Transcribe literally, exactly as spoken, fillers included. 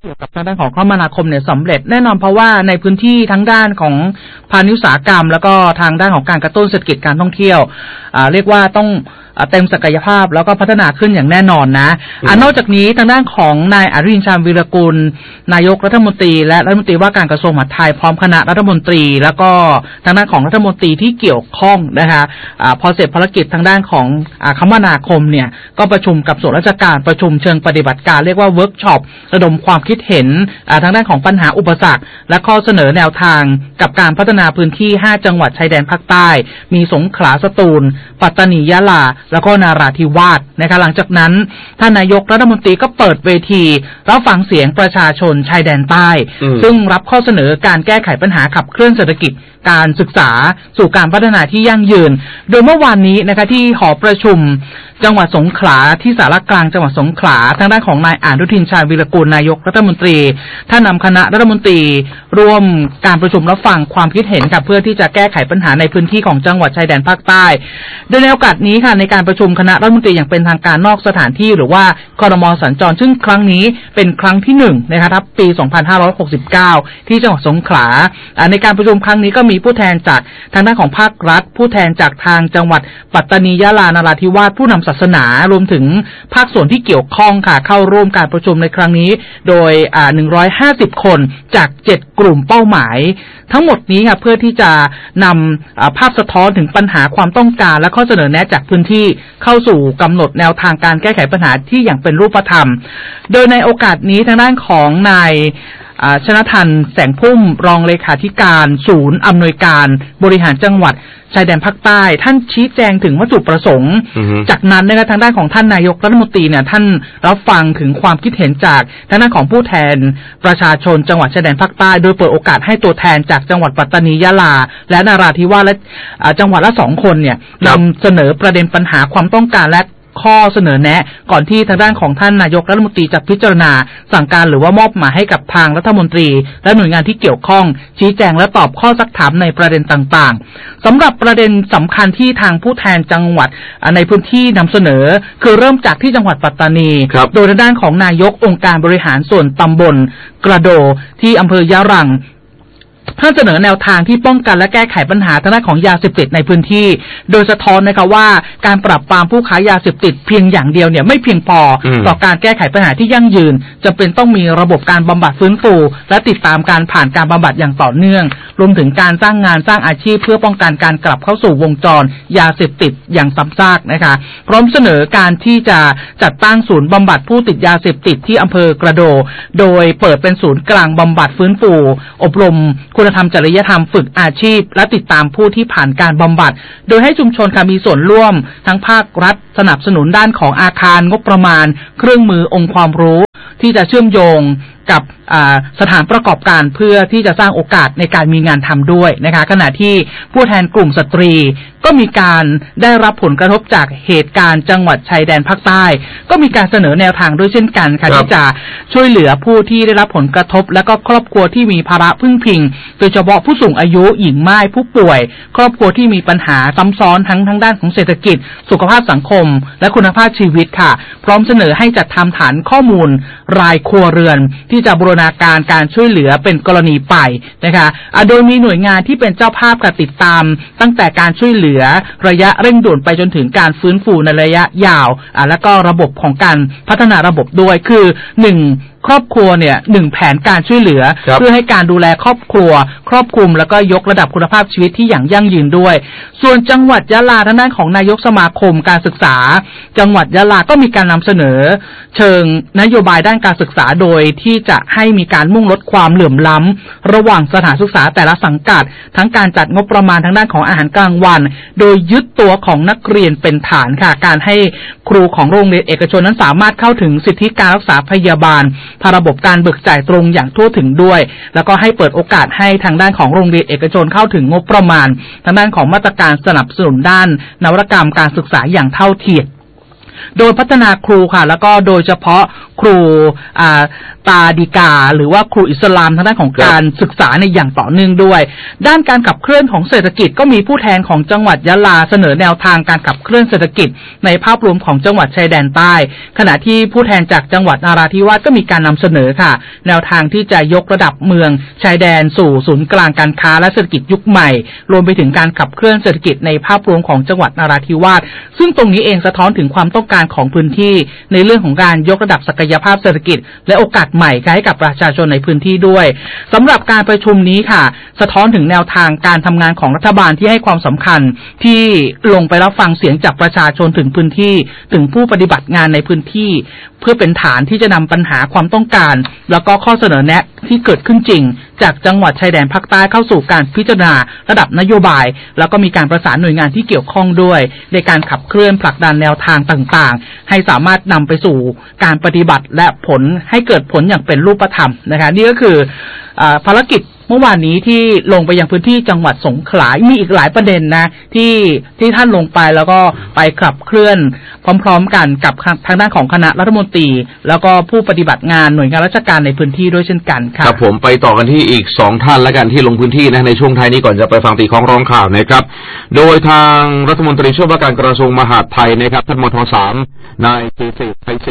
เกี่ยวกับทางด้านของคมนาคมเนี่ยสำเร็จแน่นอนเพราะว่าในพื้นที่ทั้งด้านของพาณิชย์อุตสาหกรรมแล้วก็ทางด้านของการกระตุ้นเศรษฐกิจการท่องเที่ยวอ่าเรียกว่าต้องเต็มศักยภาพแล้วก็พัฒนาขึ้นอย่างแน่นอนนะอ่านอกจากนี้ทางด้านของนายอนุทินชาญวีรกูลนายกรัฐมนตรีและรัฐมนตรีว่าการกระทรวงมหาดไทยพร้อมคณะรัฐมนตรีแล้วก็ทางด้านของรัฐมนตรีที่เกี่ยวข้องนะคะอ่าพอเสร็จภารกิจทางด้านของอ่าคมนาคมเนี่ยก็ประชุมกับส่วนราชการประชุมเชิงปฏิบัติการเรียกว่าเวิร์กช็อประดมความคิดเห็นอ่าทางด้านของปัญหาอุปสรรคและข้อเสนอแนวทางกับการพัฒนาพื้นที่ห้าจังหวัดชายแดนภาคใต้มีสงขลาสตูลปัตตานียะลาแล้วก็นาราธิวาสนะคะหลังจากนั้นท่านนายกรัฐมนตรีก็เปิดเวทีรับฟังเสียงประชาชนชายแดนใต้ซึ่งรับข้อเสนอการแก้ไขปัญหาขับเคลื่อนเศรษฐกิจการศึกษาสู่การพัฒนาที่ยั่งยืนโดยเมื่อวานนี้นะคะที่หอประชุมจังหวัดสงขลาที่สารกลางจังหวัดสงขลาทางด้านของนายอนุทินชาญวีรกูลนายกรัฐมนตรีท่านนำคณะรัฐมนตรีร่วมการประชุมรับฟังความคิดเห็นค่ะเพื่อที่จะแก้ไขปัญหาในพื้นที่ของจังหวัดชายแดนภาคใต้โดยในโอกาสนี้ค่ะในการประชุมคณะรัฐมนตรีอย่างเป็นทางการนอกสถานที่หรือว่าครม.สัญจรซึ่งครั้งนี้เป็นครั้งที่หนึ่งนะคะทับปีสองพันห้าร้อยหกสิบเก้าที่จังหวัดสงขลาในการประชุมครั้งนี้ก็มีผู้แทนจากทางด้านของภาครัฐผู้แทนจากทางจังหวัดปัตตานียะลานราธิวาสผู้นำศาสนารวมถึงภาคส่วนที่เกี่ยวข้องค่ะเข้าร่วมการประชุมในครั้งนี้โดยอ่าหนึ่งร้อยห้าสิบคนจากเจ็ดกลุ่มเป้าหมายทั้งหมดนี้ค่ะเพื่อที่จะนำภาพสะท้อนถึงปัญหาความต้องการและข้อเสนอแนะจากพื้นที่เข้าสู่กำหนดแนวทางการแก้ไขปัญหาที่อย่างเป็นรูปธรรมโดยในโอกาสนี้ทางด้านของนายชนทันแสงพุ่มรองเลขาธิการศูนย์อำนวยการบริหารจังหวัดชายแดนภาคใต้ท่านชี้แจงถึงวัตถุประสงค์ uh-huh. จากนั้นนะคะทางด้านของท่านนายกรัฐมนตรีเนี่ยท่านรับฟังถึงความคิดเห็นจากทางด้านของผู้แทนประชาชนจังหวัดชายแดนภาคใต้โดยเปิดโอกาสให้ตัวแทนจากจังหวัดปัตตานียะลาและนราธิวาสและจังหวัดละสองคนเนี่ยนำเสนอประเด็นปัญหาความต้องการและข้อเสนอแนะก่อนที่ทางด้านของท่านนายกรัฐมนตรีจะพิจารณาสั่งการหรือว่ามอบหมายให้กับทางรัฐมนตรีและหน่วยงานที่เกี่ยวข้องชี้แจงและตอบข้อซักถามในประเด็นต่างๆสำหรับประเด็นสำคัญที่ทางผู้แทนจังหวัดในพื้นที่นำเสนอคือเริ่มจากที่จังหวัดปัตตานีโดยทางด้านของนายกองค์การบริหารส่วนตำบลกระโดที่อำเภอยะรังท่านเสนอแนวทางที่ป้องกันและแก้ไขปัญหาทางด้านของยาเสพติดในพื้นที่โดยสะท้อนนะคะว่าการปราบปรามผู้ค้ายาเสพติดเพียงอย่างเดียวเนี่ยไม่เพียงพอต่อการแก้ไขปัญหาที่ยั่งยืนจำเป็นต้องมีระบบการบำบัดฟื้นฟูและติดตามการผ่านการบำบัดอย่างต่อเนื่องรวมถึงการสร้างงานสร้างอาชีพเพื่อป้องกันการกลับเข้าสู่วงจรยาเสพติดอย่างซ้ำซากนะคะพร้อมเสนอการที่จะจัดตั้งศูนย์บำบัดผู้ติดยาเสพติดที่อำเภอกระโดโดยเปิดเป็นศูนย์กลางบำบัดฟื้นฟูอบรมคุณธรรมจริยธรรมฝึกอาชีพและติดตามผู้ที่ผ่านการบำบัดโดยให้ชุมชนค่ะมีส่วนร่วมทั้งภาครัฐสนับสนุนด้านของอาคารงบประมาณเครื่องมือองค์ความรู้ที่จะเชื่อมโยงกับสถานประกอบการเพื่อที่จะสร้างโอกาสในการมีงานทำด้วยนะคะขณะที่ผู้แทนกลุ่มสตรีก็มีการได้รับผลกระทบจากเหตุการณ์จังหวัดชายแดนภาคใต้ก็มีการเสนอแนวทางด้วยเช่นกันค่ะที่จะช่วยเหลือผู้ที่ได้รับผลกระทบและก็ครอบครัวที่มีภาระพึ่งพิงโดยเฉพาะผู้สูงอายุหญิงม่ายผู้ป่วยครอบครัวที่มีปัญหาซ้ำซ้อนทั้งทั้งด้านของเศรษฐกิจสุขภาพสังคมและคุณภาพชีวิตค่ะพร้อมเสนอให้จัดทำฐานข้อมูลรายครัวเรือนที่จะบูรณาการการช่วยเหลือเป็นกรณีไปนะคะโดยมีหน่วยงานที่เป็นเจ้าภาพการติดตามตั้งแต่การช่วยเหลือระยะเร่งด่วนไปจนถึงการฟื้นฟูในระยะยาวแล้วก็ระบบของการพัฒนาระบบด้วยคือหนึ่งครอบครัวเนี่ยหนึ่งแผนการช่วยเหลือเพื่อให้การดูแลครอบครัวครอบคลุมแล้วก็ยกระดับคุณภาพชีวิตที่อย่างยั่งยืนด้วยส่วนจังหวัดยะลาทางด้านของนายกสมาคมการศึกษาจังหวัดยะลาก็มีการนำเสนอเชิงนโยบายด้านการศึกษาโดยที่จะให้มีการมุ่งลดความเหลื่อมล้ำระหว่างสถานศึกษาแต่ละสังกัดทั้งการจัดงบประมาณทางด้านของอาหารกลางวันโดยยึดตัวของนักเรียนเป็นฐานค่ะการให้ครูของโรงเรียนเอกชนนั้นสามารถเข้าถึงสิทธิการรักษาพยาบาลผ่านระบบการเบิกจ่ายตรงอย่างทั่วถึงด้วยแล้วก็ให้เปิดโอกาสให้ทางด้านของโรงเรียนเอกชนเข้าถึงงบประมาณทางด้านของมาตรการสนับสนุนด้านนวัตกรรมการศึกษาอย่างเท่าเทียมโดยพัฒนาครูค่ะแล้วก็โดยเฉพาะครูอ่าตาดีกาหรือว่าครูอิสลามทางด้านของการศึกษาในอย่างต่อเนื่องด้วยด้านการขับเคลื่อนของเศรษฐกิจก็มีผู้แทนของจังหวัดยะลาเสนอแนวทางการขับเคลื่อนเศรษฐกิจในภาพรวมของจังหวัดชายแดนใต้ขณะที่ผู้แทนจากจังหวัดนราธิวาสก็มีการนำเสนอค่ะแนวทางที่จะยกระดับเมืองชายแดนสู่ศูนย์กลางการค้าและเศรษฐกิจยุคใหม่รวมไปถึงการขับเคลื่อนเศรษฐกิจในภาพรวมของจังหวัดนราธิวาสซึ่งตรงนี้เองสะท้อนถึงความต้องการของพื้นที่ในเรื่องของการยกระดับศักยภาพเศรษฐกิจและโอกาสใหม่ให้กับประชาชนในพื้นที่ด้วยสำหรับการประชุมนี้ค่ะสะท้อนถึงแนวทางการทำงานของรัฐบาลที่ให้ความสำคัญที่ลงไปรับฟังเสียงจากประชาชนถึงพื้นที่ถึงผู้ปฏิบัติงานในพื้นที่เพื่อเป็นฐานที่จะนำปัญหาความต้องการแล้วก็ข้อเสนอแนะที่เกิดขึ้นจริงจากจังหวัดชายแดนภาคใต้เข้าสู่การพิจารณาระดับนโยบายแล้วก็มีการประสานหน่วยงานที่เกี่ยวข้องด้วยในการขับเคลื่อนผลักดันแนวทางต่างๆให้สามารถนำไปสู่การปฏิบัติและผลให้เกิดผลอย่างเป็นรูปธรรมนะคะนี่ก็คือภารกิจเมื่อวานนี้ที่ลงไปยังพื้นที่จังหวัดสงขลามีอีกหลายประเด็นนะที่ที่ท่านลงไปแล้วก็ไปขับเคลื่อนพร้อมๆกันกับทางด้านของคณะรัฐมนตรีแล้วก็ผู้ปฏิบัติงานหน่วยงานราชการในพื้นที่ด้วยเช่นกันครับครับผมไปต่อกันที่อีกสองท่านแล้วกันที่ลงพื้นที่นะในช่วงท้ายนี้ก่อนจะไปฟังตีของร้องข่าวนะครับโดยทางรัฐมนตรีช่วยว่าการกระทรวงมหาดไทยนะครับท่านมท.สามนายเกษตรไพศ